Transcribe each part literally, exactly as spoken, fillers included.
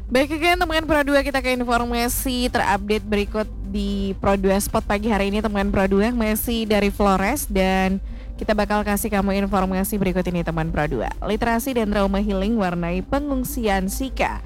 Baik, again teman Pro dua, kita ke informasi terupdate berikut di Pro dua Spot pagi hari ini teman Pro dua, masih dari Flores, dan kita bakal kasih kamu informasi berikut ini teman Pro dua. Literasi dan trauma healing warnai pengungsian Sika.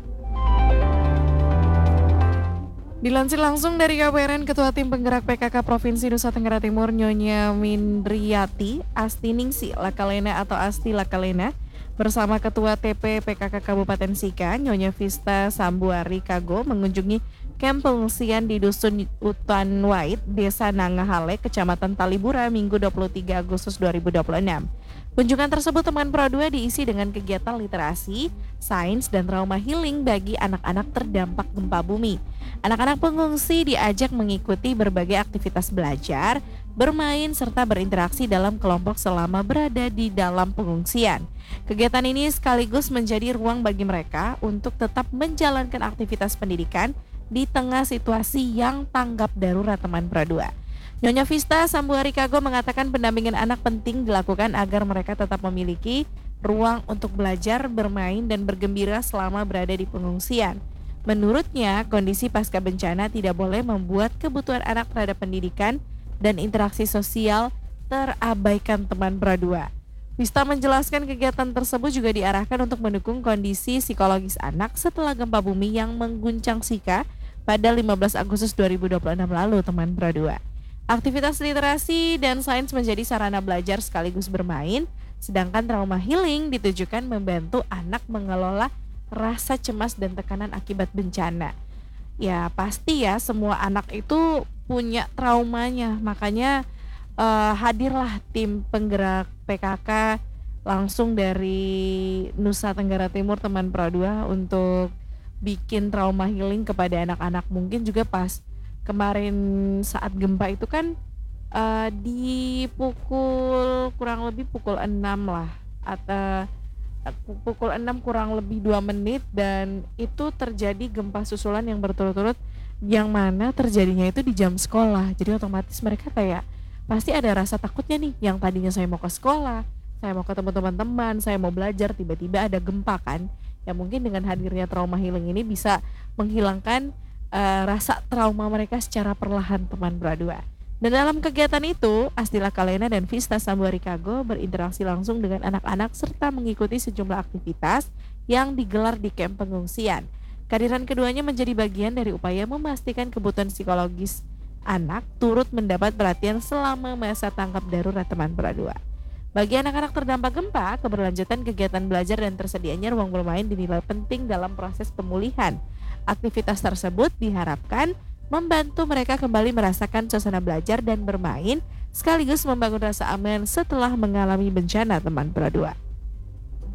Dilansir langsung dari K B R N, Ketua Tim Penggerak P K K Provinsi Nusa Tenggara Timur Nyonya Mindriyati Astiningsi Lakalena atau Asti Lakalena bersama Ketua T P P K K Kabupaten Sika Nyonya Vista Sambuari Kago mengunjungi kamp pengungsian di Dusun Utan Wait, Desa Nangahale, Kecamatan Talibura, Minggu dua puluh tiga Agustus dua ribu dua puluh enam. Kunjungan tersebut teman Pro dua diisi dengan kegiatan literasi, sains, dan trauma healing bagi anak-anak terdampak gempa bumi. Anak-anak pengungsi diajak mengikuti berbagai aktivitas belajar, bermain, serta berinteraksi dalam kelompok selama berada di dalam pengungsian. Kegiatan ini sekaligus menjadi ruang bagi mereka untuk tetap menjalankan aktivitas pendidikan di tengah situasi yang tanggap darurat teman Pro dua. Nyonya Vista Sambuari Kago mengatakan pendampingan anak penting dilakukan agar mereka tetap memiliki ruang untuk belajar, bermain, dan bergembira selama berada di pengungsian. Menurutnya, kondisi pasca bencana tidak boleh membuat kebutuhan anak terhadap pendidikan dan interaksi sosial terabaikan teman Pro dua. Vista menjelaskan kegiatan tersebut juga diarahkan untuk mendukung kondisi psikologis anak setelah gempa bumi yang mengguncang Sika pada lima belas Agustus dua ribu dua puluh enam lalu teman Pro dua. Aktivitas literasi dan sains menjadi sarana belajar sekaligus bermain, sedangkan trauma healing ditujukan membantu anak mengelola rasa cemas dan tekanan akibat bencana. Ya pasti ya, semua anak itu punya traumanya, makanya uh, hadirlah tim penggerak P K K langsung dari Nusa Tenggara Timur teman Pro dua untuk bikin trauma healing kepada anak-anak. Mungkin juga pas kemarin saat gempa itu kan uh, di pukul kurang lebih pukul enam lah, atau pukul enam kurang lebih dua menit, dan itu terjadi gempa susulan yang berturut-turut yang mana terjadinya itu di jam sekolah. Jadi otomatis mereka kayak pasti ada rasa takutnya nih, yang tadinya saya mau ke sekolah, saya mau ketemu teman-teman, saya mau belajar, tiba-tiba ada gempa kan. Ya mungkin dengan hadirnya trauma healing ini bisa menghilangkan uh, rasa trauma mereka secara perlahan teman Pro dua. Dan dalam kegiatan itu, Asti Lakalena dan Vista Sambuari Kago berinteraksi langsung dengan anak-anak serta mengikuti sejumlah aktivitas yang digelar di kamp pengungsian. Kehadiran keduanya menjadi bagian dari upaya memastikan kebutuhan psikologis anak turut mendapat perhatian selama masa tanggap darurat teman Pro dua. Bagi anak-anak terdampak gempa, keberlanjutan kegiatan belajar dan tersedianya ruang bermain dinilai penting dalam proses pemulihan. Aktivitas tersebut diharapkan membantu mereka kembali merasakan suasana belajar dan bermain, sekaligus membangun rasa aman setelah mengalami bencana teman Pro dua.